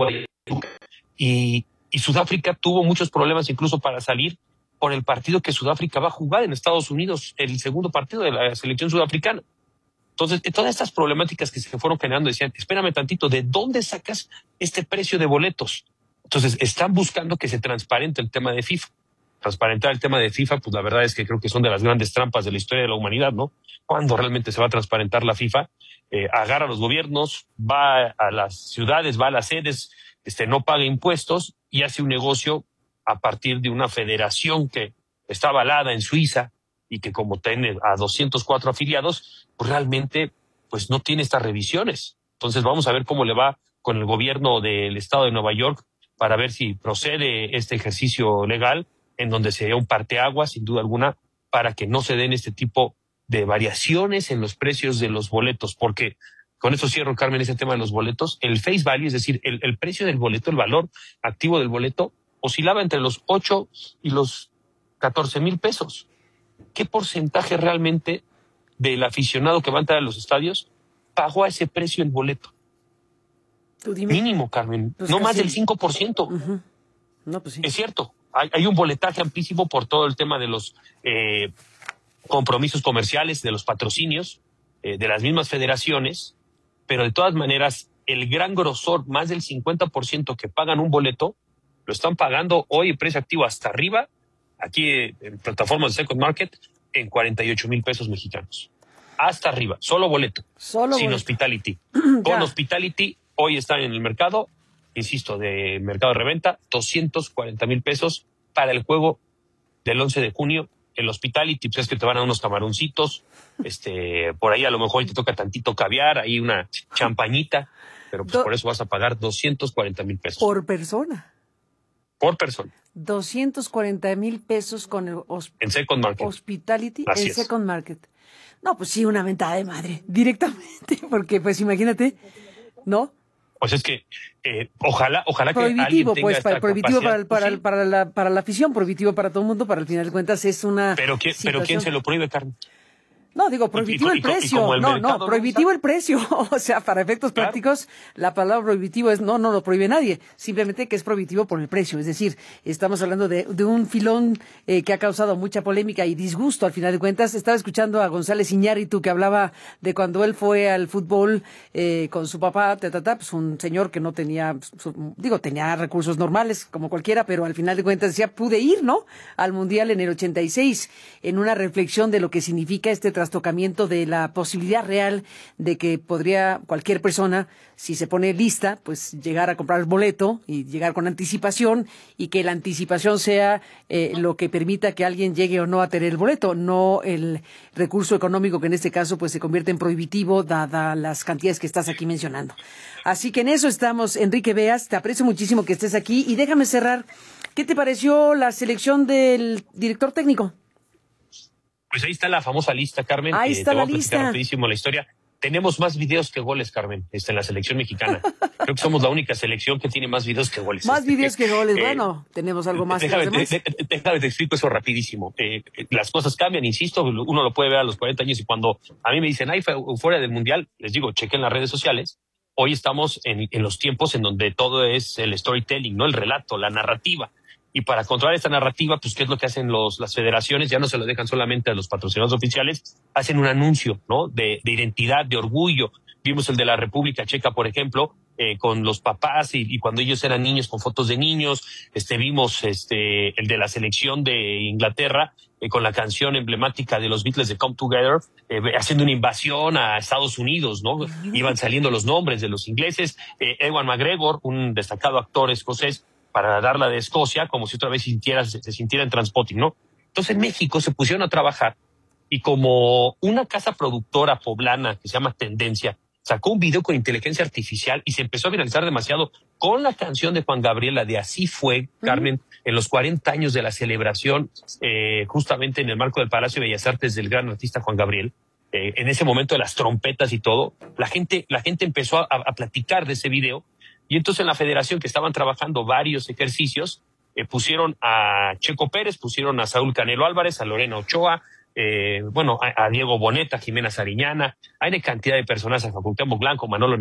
por ahí. Y Sudáfrica tuvo muchos problemas incluso para salir por el partido que Sudáfrica va a jugar en Estados Unidos, el segundo partido de la selección sudafricana. Entonces, todas estas problemáticas que se fueron generando decían, espérame tantito, ¿de dónde sacas este precio de boletos? Entonces, están buscando que se transparente el tema de FIFA. Transparentar el tema de FIFA, pues la verdad es que creo que son de las grandes trampas de la historia de la humanidad, ¿no? ¿Cuándo realmente se va a transparentar la FIFA? Agarra a los gobiernos, va a las ciudades, va a las sedes, no paga impuestos y hace un negocio a partir de una federación que está avalada en Suiza y que como tiene a 204 afiliados, pues realmente pues no tiene estas revisiones. Entonces vamos a ver cómo le va con el gobierno del estado de Nueva York para ver si procede este ejercicio legal en donde sería un parteaguas, sin duda alguna, para que no se den este tipo de variaciones en los precios de los boletos, porque con eso cierro, Carmen, ese tema de los boletos. El face value, es decir, el precio del boleto, el valor activo del boleto, oscilaba entre los 8 y los 14,000 pesos. ¿Qué porcentaje realmente del aficionado que va a entrar a los estadios pagó a ese precio el boleto? Tú dime. Mínimo, Carmen, pues no más del 5%. Uh-huh. No, pues sí. Es cierto, hay un boletaje amplísimo por todo el tema de los compromisos comerciales, de los patrocinios, de las mismas federaciones, pero de todas maneras, el gran grosor, más del 50% que pagan un boleto, lo están pagando hoy en precio activo hasta arriba, aquí en plataformas de Second Market, en 48,000 pesos mexicanos. Hasta arriba, solo boleto, sin boleto. Hospitality. Con Hospitality, hoy están en el mercado, insisto, de mercado de reventa, 240,000 pesos para el juego del 11 de junio. El Hospitality, pues es que te van a unos camaroncitos, por ahí a lo mejor te toca tantito caviar, ahí una champañita, pero pues por eso vas a pagar 240,000 pesos. ¿Por persona? Por persona. 240,000 pesos con el en Second Market. Hospitality Así en Second Market. No, pues sí, una mentada de madre, directamente, porque pues imagínate, ¿no? Pues es que ojalá prohibitivo, que alguien tenga prohibitivo capacidad, para la afición, prohibitivo para todo el mundo, para al final de cuentas es una pero ¿quién se lo prohíbe, Carmen? No, digo, prohibitivo el precio. No, prohibitivo el precio. O sea, para efectos prácticos, la palabra prohibitivo es no lo prohíbe nadie. Simplemente que es prohibitivo por el precio. Es decir, estamos hablando de un filón que ha causado mucha polémica y disgusto al final de cuentas. Estaba escuchando a González Iñárritu que hablaba de cuando él fue al fútbol con su papá, pues un señor que no tenía, tenía recursos normales como cualquiera, pero al final de cuentas decía, pude ir, ¿no? Al Mundial en el 86, en una reflexión de lo que significa trastocamiento de la posibilidad real de que podría cualquier persona, si se pone lista, pues llegar a comprar el boleto y llegar con anticipación y que la anticipación sea lo que permita que alguien llegue o no a tener el boleto, no el recurso económico que en este caso pues se convierte en prohibitivo dada las cantidades que estás aquí mencionando. Así que en eso estamos. Enrique Beas, te aprecio muchísimo que estés aquí y déjame cerrar. ¿Qué te pareció la selección del director técnico? Pues ahí está la famosa lista, Carmen. Ahí está la lista. Rapidísimo la historia. Tenemos más videos que goles, Carmen, en la selección mexicana. Creo que somos la única selección que tiene más videos que goles. Más videos que goles. Bueno, tenemos algo más. Déjame te explico eso rapidísimo. Las cosas cambian, insisto, uno lo puede ver a los 40 años y cuando a mí me dicen, fue euforia del Mundial, les digo, chequen las redes sociales. Hoy estamos en los tiempos en donde todo es el storytelling, ¿no? El relato, la narrativa. Y para controlar esta narrativa, pues, ¿qué es lo que hacen las federaciones? Ya no se lo dejan solamente a los patrocinadores oficiales, hacen un anuncio, ¿no? De identidad, de orgullo. Vimos el de la República Checa, por ejemplo, con los papás y cuando ellos eran niños con fotos de niños. Vimos el de la selección de Inglaterra con la canción emblemática de los Beatles de Come Together, haciendo una invasión a Estados Unidos, ¿no? Iban saliendo los nombres de los ingleses. Ewan McGregor, un destacado actor escocés, para dar la de Escocia, como si otra vez se sintiera en Transpotting, ¿no? Entonces en México se pusieron a trabajar y como una casa productora poblana que se llama Tendencia, sacó un video con inteligencia artificial y se empezó a viralizar demasiado con la canción de Juan Gabriel, la de Así Fue, Carmen, en los 40 años de la celebración, justamente en el marco del Palacio de Bellas Artes del gran artista Juan Gabriel. En ese momento de las trompetas y todo, la gente empezó a platicar de ese video. Y entonces en la federación que estaban trabajando varios ejercicios, pusieron a Checo Pérez, pusieron a Saúl Canelo Álvarez, a Lorena Ochoa, a Diego Boneta, a Jimena Sariñana, hay una cantidad de personas, a Cuauhtémoc Blanco, Manolo